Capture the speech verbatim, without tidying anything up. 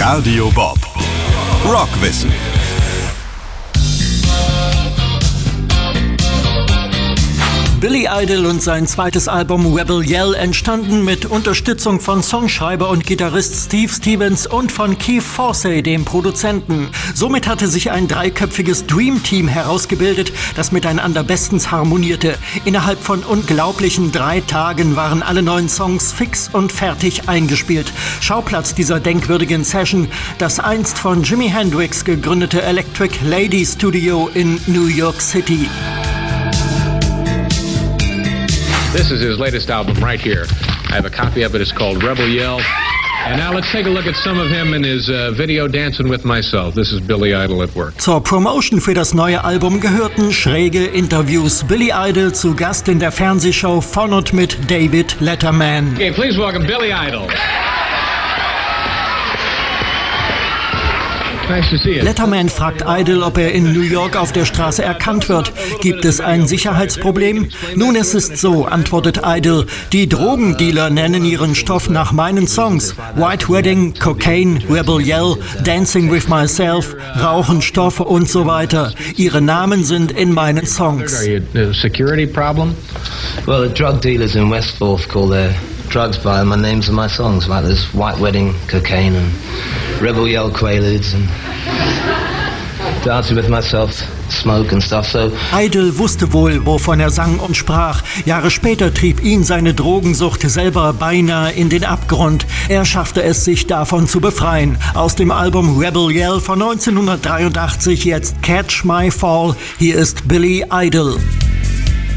Radio Bob. Rockwissen. Billy Idol und sein zweites Album Rebel Yell entstanden mit Unterstützung von Songschreiber und Gitarrist Steve Stevens und von Keith Forsey, dem Produzenten. Somit hatte sich ein dreiköpfiges Dream Team herausgebildet, das miteinander bestens harmonierte. Innerhalb von unglaublichen drei Tagen waren alle neun Songs fix und fertig eingespielt. Schauplatz dieser denkwürdigen Session, das einst von Jimi Hendrix gegründete Electric Lady Studio in New York City. This is his latest album right here. I have a copy of it. It's called Rebel Yell. And now let's take a look at some of him in his uh, video Dancing With Myself. This is Billy Idol at work. Zur Promotion für das neue Album gehörten schräge Interviews. Billy Idol zu Gast in der Fernsehshow von und mit David Letterman. Okay, please welcome Billy Idol. Nice to see you. Letterman fragt Idol, ob er in New York auf der Straße erkannt wird. Gibt es ein Sicherheitsproblem? Nun, es ist so, antwortet Idol. Die Drogendealer nennen ihren Stoff nach meinen Songs. White Wedding, Cocaine, Rebel Yell, Dancing With Myself, Rauchen, Stoffe und so weiter. Ihre Namen sind in meinen Songs. Are you a security problem? Well, the drug dealers in Westforth call their drugs by my names and my songs, like there's White Wedding, Cocaine, and Rebel Yell Quaaludes, and Dancing With Myself, Smoke and stuff, so... Idol wusste wohl, wovon er sang und sprach. Jahre später trieb ihn seine Drogensucht selber beinahe in den Abgrund. Er schaffte es, sich davon zu befreien. Aus dem Album Rebel Yell von neunzehnhundertdreiundachtzig jetzt Catch My Fall. Hier ist Billy Idol.